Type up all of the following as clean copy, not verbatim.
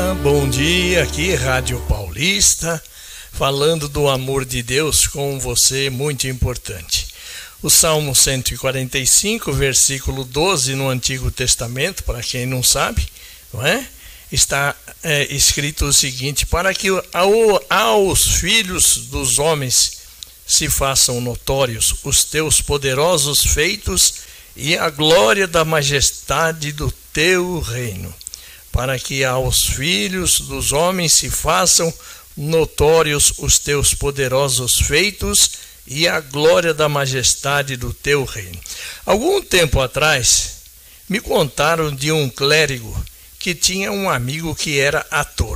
Bom dia, aqui Rádio Paulista, falando do amor de Deus com você, muito importante. O Salmo 145, versículo 12 no Antigo Testamento, para quem não sabe, não é? Está escrito o seguinte: para que aos filhos dos homens se façam notórios os teus poderosos feitos e a glória da majestade do teu reino. Para que aos filhos dos homens se façam notórios os teus poderosos feitos e a glória da majestade do teu reino. Algum tempo atrás, me contaram de um clérigo que tinha um amigo que era ator.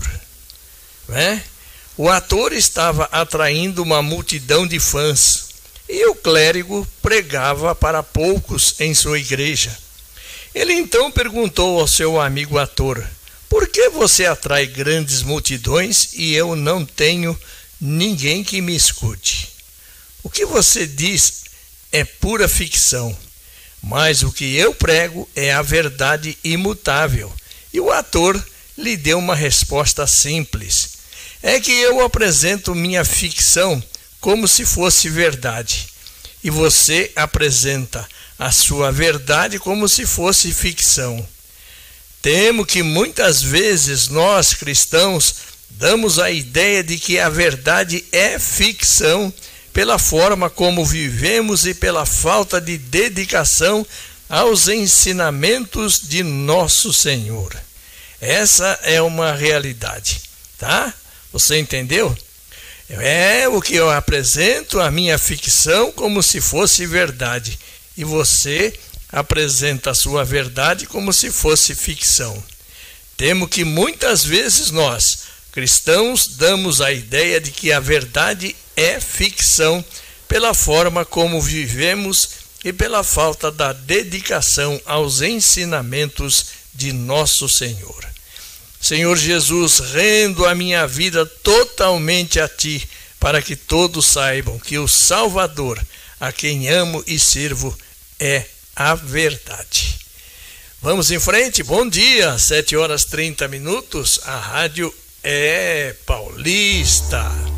O ator estava atraindo uma multidão de fãs e o clérigo pregava para poucos em sua igreja. Ele então perguntou ao seu amigo ator: por que você atrai grandes multidões e eu não tenho ninguém que me escute? O que você diz é pura ficção, mas o que eu prego é a verdade imutável. E o ator lhe deu uma resposta simples: é que eu apresento minha ficção como se fosse verdade, e você apresenta a sua verdade como se fosse ficção. Temo que muitas vezes nós cristãos damos a ideia de que a verdade é ficção pela forma como vivemos e pela falta de dedicação aos ensinamentos de nosso Senhor. Essa é uma realidade, tá? Você entendeu? É o que eu apresento, a minha ficção, como se fosse verdade. E você apresenta a sua verdade como se fosse ficção. Temo que muitas vezes nós, cristãos, damos a ideia de que a verdade é ficção pela forma como vivemos e pela falta da dedicação aos ensinamentos de nosso Senhor. Senhor Jesus, rendo a minha vida totalmente a Ti, para que todos saibam que o Salvador, a quem amo e sirvo, é a verdade. Vamos em frente, bom dia, 7h30, a rádio é Paulista.